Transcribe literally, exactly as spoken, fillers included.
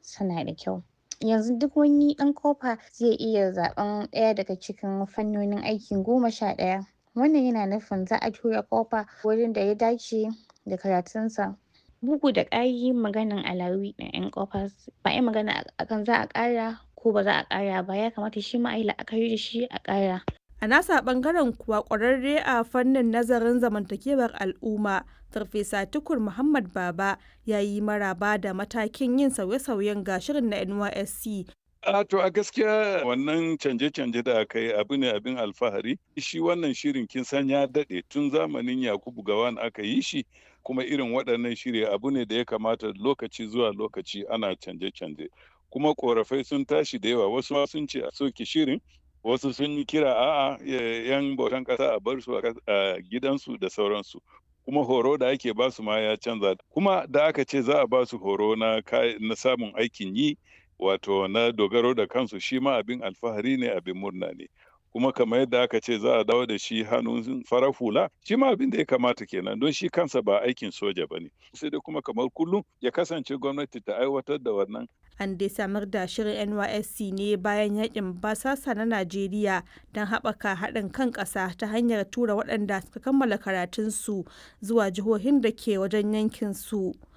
suna da kyau. Yanzu duk wani ɗan kofa zai iya zaɓen ɗaya daga cikin fannonin aiki goma sha ɗaya. Wannan yana nufin za a tura ƙofa wurin da ya dace da karatunsa. Bugu da ƙari maganan alawi na ƴan ƙofa ba a yi magana akan za a ƙara ko ba za a ƙara ba, ya kamata shi ma a yi la'akari da shi a ƙara. A nasa ɓangaren kuwa ƙwararre a fannin nazarin zamantakewar al'umma, Farfesa Tukur Muhammad Baba ya yi maraba da matakin yin sauye-sauyen ga shirin na N Y S C. A to a gaskiya wannan canje-canje da aka yi abu ne abin alfahari. Shi wannan shirin kin san ya daɗe tun zamanin Yakubu Gawan aka yi shi, kuma irin waɗannan shiri abu ne da ya kamata lokaci zuwa lokaci ana canje-canje. Kuma ƙorafai sun tashi da yawa, wasu ma sun ce a soke shirin, wasu sun yi kira a'a yan bautan ƙasa a bar su a gidansu da sauransu. Kuma horo da ake ba su ma ya canza. Kuma da aka ce za a ba su horo na na samun aikin yi, wato na dogaro da kansu, shi ma abin alfahari ne, abin murna ne. Kuma kamar yadda aka ce za a dawo da shi hannun farar hula, shi ma abin da ya kamata kenan, don shi kansa ba aikin soja ba ne. Sai dai kuma kamar kullum ya kasance gwamnati ta aiwatar da wannan. An dai samar da shirin N Y S C ne bayan yakin basasa na Najeriya don haɓaka haɗin kan ƙasa ta hanyar tura waɗanda suka kammala karatunsu zuwa jihohin da ke wajen yankin su.